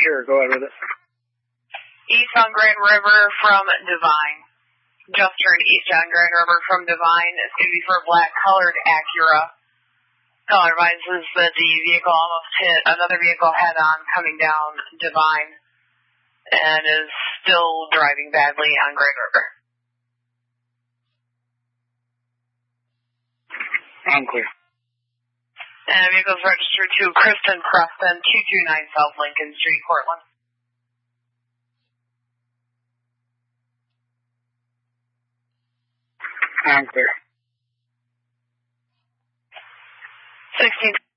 Sure, go ahead with it. East on Grand River from Divine. Just turned east on Grand River from Divine. It's going to be for a black-colored Acura. Caller advises that the vehicle almost hit another vehicle head-on coming down Divine and is still driving badly on Grand River. Unclear. And the vehicle's registered to Kristen Preston, 229 South Lincoln Street, Portland. Unclear. 16.